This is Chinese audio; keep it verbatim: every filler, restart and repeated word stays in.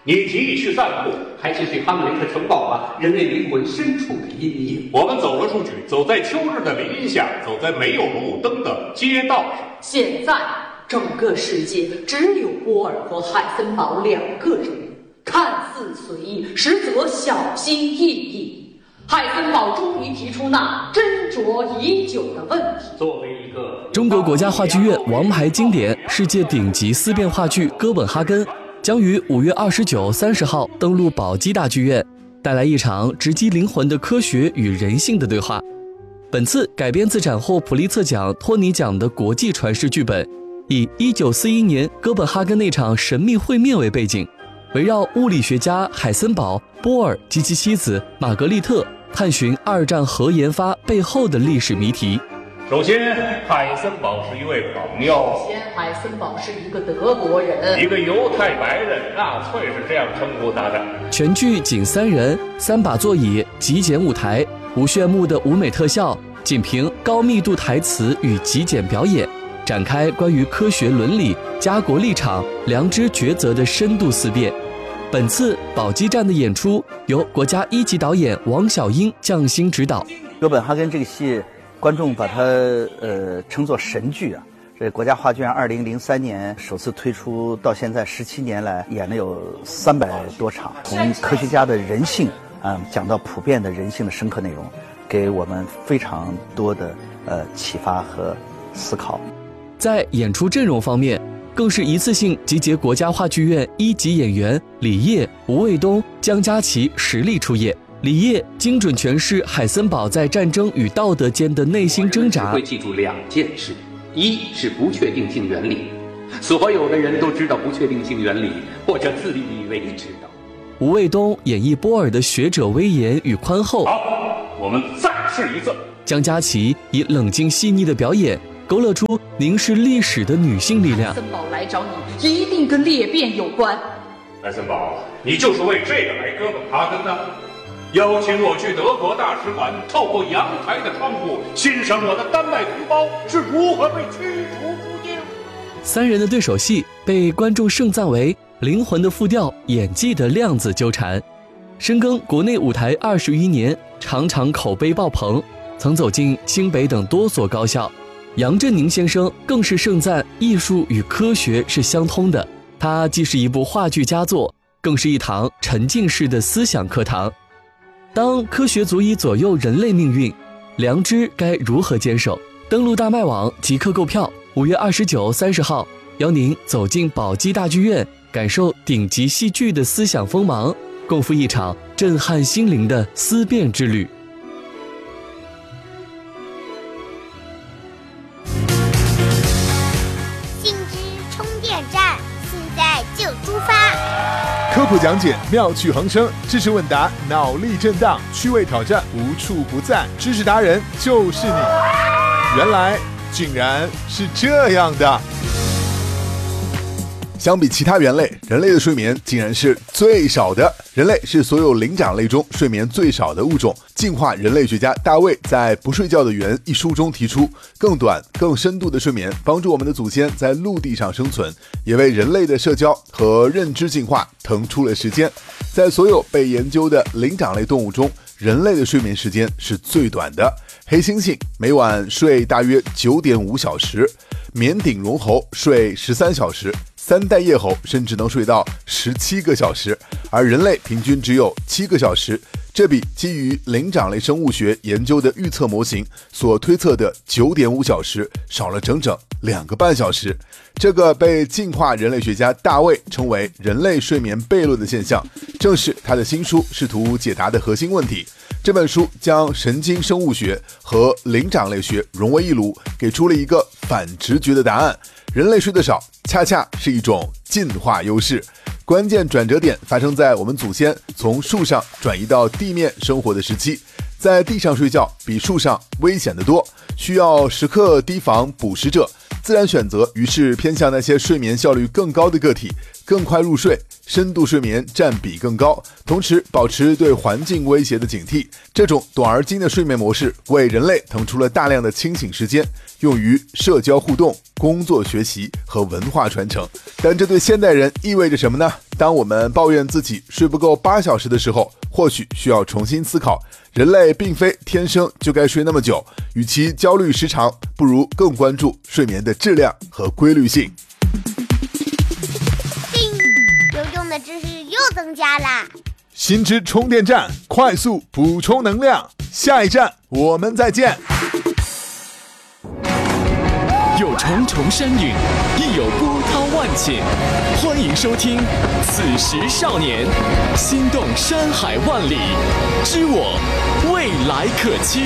你提议去散步， 还是去哈姆雷特城堡吧，人类灵魂深处的阴影。 我们走了出去，走在秋日的林下，走在没有路灯的街道上。 现在整个世界只有波尔和海森堡两个人，看似随意，实则小心翼翼。海森堡终于提出那斟酌已久的问题： 作为一个中国国家话剧院王牌经典、世界顶级思辨话剧《哥本哈根》将于五月二十九、三十号登陆宝鸡大剧院，带来一场直击灵魂的科学与人性的对话。本次改编自斩获普利策奖、托尼奖的国际传世剧本，以一九四一年哥本哈根那场神秘会面为背景，围绕物理学家海森堡、波尔及其妻子玛格丽特，探寻二战核研发背后的历史谜题。 首先，海森堡是一位朋友。 首先，海森堡是一个德国人， 一个犹太白人，纳粹是这样称呼他的。 全剧仅三人，三把座椅，极简舞台，无炫目的舞美特效，仅凭高密度台词与极简表演，展开关于科学伦理、家国立场、良知抉择的深度思辨。本次宝鸡站的演出由国家一级导演王小英匠心指导。 哥本哈根这个戏，观众把它呃称作神剧啊。这国家话剧院二零零三年首次推出到现在十七年来，演了有三百多场，从科学家的人性啊、嗯、讲到普遍的人性的深刻内容，给我们非常多的呃启发和思考。 在演出阵容方面，更是一次性集结国家话剧院一级演员李烨、吴卫东、江嘉琪实力出演。李烨精准诠释海森堡在战争与道德间的内心挣扎。 会记住两件事，一是不确定性原理，所有的人都知道不确定性原理，或者自以为知道。 吴卫东演绎波尔的学者威严与宽厚。 好，我们再试一次。 江嘉琪以冷静细腻的表演，勾勒出凝视历史的女性力量。 海森堡来找你，一定跟裂变有关。 海森堡，你就是为这个来哥本哈根的？邀请我去德国大使馆，透过阳台的窗户欣赏我的丹麦同胞是如何被驱逐出境。 三人的对手戏被观众盛赞为灵魂的复调，演技的量子纠缠。深耕国内舞台二十余年，常常口碑爆棚，曾走进清北等多所高校。杨振宁先生更是盛赞艺术与科学是相通的，它既是一部话剧佳作，更是一堂沉浸式的思想课堂。当科学足以左右人类命运，良知该如何坚守？登录大麦网即刻购票，五月二十九、三十号，邀您走进宝鸡大剧院，感受顶级戏剧的思想锋芒，共赴一场震撼心灵的思辨之旅。 信之充电站，现在就出发。 科普讲解妙趣横生，知识问答脑力震荡，趣味挑战无处不在，知识达人就是你。原来竟然是这样的。相比其他猿类，人类的睡眠竟然是最少的。人类是所有灵长类中睡眠最少的物种。进化人类学家大卫在《不睡觉的猿》一书中提出，更短、更深度的睡眠帮助我们的祖先在陆地上生存，也为人类的社交和认知进化腾出了时间。在所有被研究的灵长类动物中，人类的睡眠时间是最短的。黑猩猩每晚睡大约 九点五小时，缅顶绒猴睡十三小时，三代叶猴甚至能睡到十七个小时，而人类平均只有七个小时。这比基于灵长类生物学研究的预测模型所推测的 九点五小时少了整整两个半小时。这个被进化人类学家大卫称为人类睡眠悖论的现象，正是他的新书试图解答的核心问题。这本书将神经生物学和灵长类学融为一炉，给出了一个反直觉的答案：人类睡得少恰恰是一种进化优势。关键转折点发生在我们祖先从树上转移到地面生活的时期。在地上睡觉比树上危险得多，需要时刻提防捕食者，自然选择于是偏向那些睡眠效率更高的个体，更快入睡，深度睡眠占比更高，同时保持对环境威胁的警惕。这种短而精的睡眠模式为人类腾出了大量的清醒时间，用于社交互动、工作学习和文化传承。但这对现代人意味着什么呢？ 当我们抱怨自己睡不够八小时的时候，或许需要重新思考，人类并非天生就该睡那么久，与其焦虑时长，不如更关注睡眠的质量和规律性。 叮，有用的知识又增加啦！ 新知充电站，快速补充能量。下一站我们再见。 有重重山岭，亦有波涛万顷。欢迎收听《此时少年》，心动山海万里，知我未来可期。